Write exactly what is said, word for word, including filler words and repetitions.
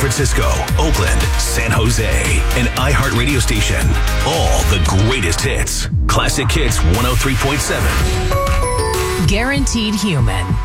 Francisco, Oakland, San Jose, and iHeart Radio Station. All the greatest hits. Classic Hits one oh three point seven. Guaranteed Human.